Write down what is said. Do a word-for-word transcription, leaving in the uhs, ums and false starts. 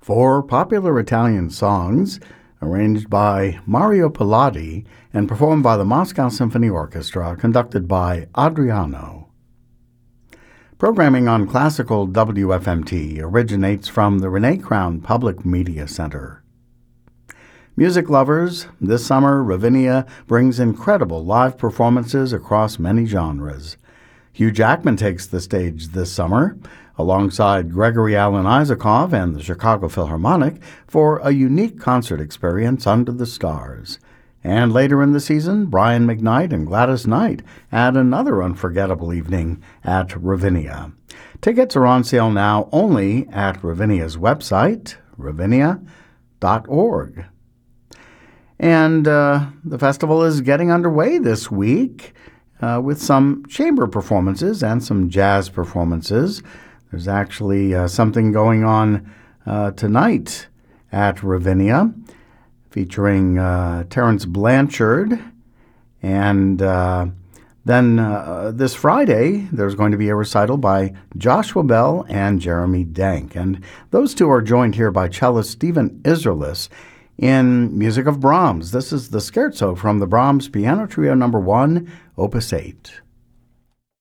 Four popular Italian songs arranged by Mario Pilati and performed by the Moscow Symphony Orchestra, conducted by Adriano. Programming on Classical W F M T originates from the Renee Crown Public Media Center. Music lovers, this summer Ravinia brings incredible live performances across many genres. Hugh Jackman takes the stage this summer, alongside Gregory Alan Isakov and the Chicago Philharmonic, for a unique concert experience under the stars. And later in the season, Brian McKnight and Gladys Knight add another unforgettable evening at Ravinia. Tickets are on sale now only at Ravinia's website, ravinia dot org. And uh, the festival is getting underway this week uh, with some chamber performances and some jazz performances. There's actually uh, something going on uh, tonight at Ravinia featuring uh, Terence Blanchard. And uh, then uh, this Friday, there's going to be a recital by Joshua Bell and Jeremy Dank. And those two are joined here by cellist Stephen Israelis in music of Brahms. This is the Scherzo from the Brahms Piano Trio Number one, Opus eight.